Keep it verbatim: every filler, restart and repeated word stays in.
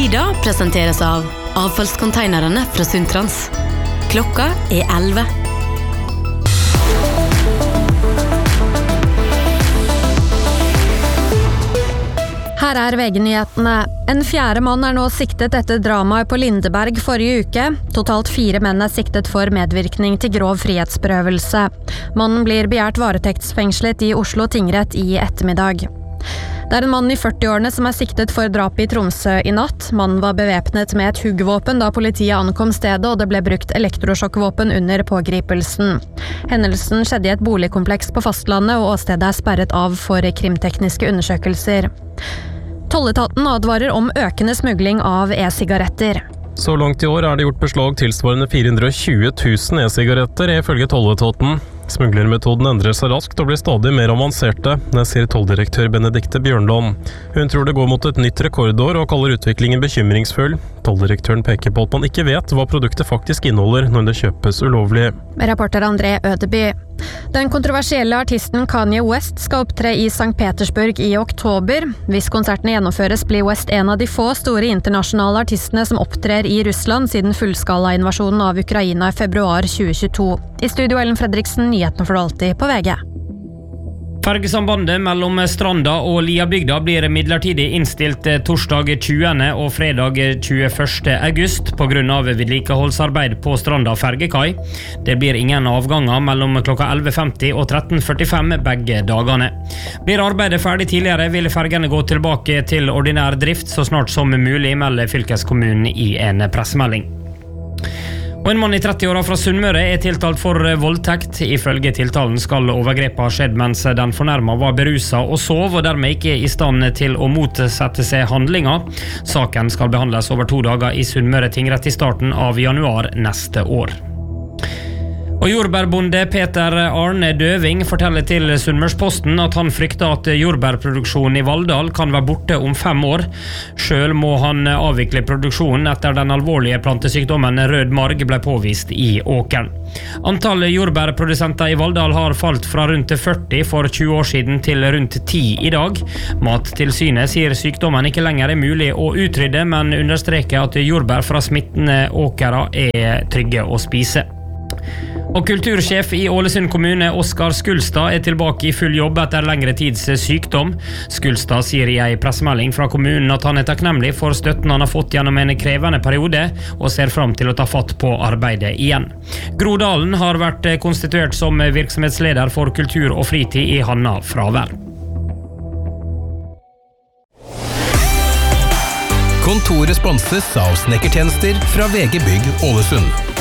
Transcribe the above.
Nyda presenteres av avfallskonteinerne fra Suntrans. Klokka er elleve. Her er V G-nyhetene. En fjerde mann er nå siktet etter dramaet på Lindeberg forrige uke. Totalt fire menn er siktet for medvirkning til grov frihetsberøvelse. Mannen blir begjært varetektsfengslet i Oslo tingrett i ettermiddag. Det er en mann i førti-årene som er siktet for drap i Tromsø i natt. Mannen var bevæpnet med et huggvåpen da politiet ankom stedet, og det ble brukt elektrosjokkvåpen under pågripelsen. Hendelsen skjedde i et boligkompleks på fastlandet, og åstedet er sperret av for krimtekniske undersøkelser. Tolletaten advarer om økende smugling av e-sigaretter. Så langt i år er det gjort beslag tilsvarende fire hundre og tjue tusen e-sigaretter, ifølge Tolletaten. Smuglermetoden endrer seg raskt og blir stadig mer avanserte, det sier tolldirektør Benedikte Bjørnland. Hun tror det går mot et nytt rekordår og kaller utviklingen bekymringsfull. Tolldirektøren peker på at man ikke vet hva produktet faktisk inneholder når det kjøpes ulovlig. Reporter André Ødeby. Den kontroversielle artisten Kanye West skal opptre i Sankt Petersburg i oktober. Hvis konsertene gjennomføres, blir West en av de få store internasjonale artistene som opptrer i Russland siden fullskala-invasjonen av Ukraina i februar tjue tjueto. I studio Ellen Fredriksen, nyhetene for alltid på V G. Fergesambandet mellom Stranda og Liabygda blir midlertidig innstilt torsdag tjuende og fredag tjueførste august på grunn av vedlikeholdsarbeid på Stranda fergekai. Det blir ingen avganger mellom klokka elleve femti og tretten førtifem begge dagene. Blir arbeidet ferdig tidligere, vil fergene gå tilbake til ordinær drift så snart som mulig, melder fylkeskommunen i en pressemelding. Og en mann i tretti-åra fra Sunnmøre er tiltalt for voldtekt. Ifølge tiltalen skal overgrepet ha skjedd mens den fornærmede var beruset og sov, og dermed ikke i stand til å motsette seg handlinger. Saken skal behandles over to dager i Sunnmøre tingrett i starten av januar neste år. Og jordbærbonde Peter Arne Døving forteller til Sunnmørsposten at han frykter at jordbærproduksjonen i Valldal kan være borte om fem år. Selv må han avvikle produksjonen etter den alvorlige plantesykdommen rød marg ble påvist i åkeren. Antallet jordbærprodusenter i Valldal har falt fra rundt førti for tjue år siden til rundt ti i dag. Mattilsynet sier sykdommen ikke lenger er mulig å utrydde, men understreker at jordbær fra smittende åkere er trygge å spise. Og kultursjef i Ålesund kommune, Oskar Skulstad, er tilbake i full jobb etter lengre tids sykdom. Skulstad sier i en pressemelding fra kommunen at han er takknemlig for støtten han har fått gjennom en krevende periode, og ser fram til å ta fatt på arbeidet igjen. Gro Dalen har vært konstituert som virksomhetsleder for kultur og fritid i Hanna fravær. Kontoret sponses av snekkertjenester fra V G Bygg Ålesund.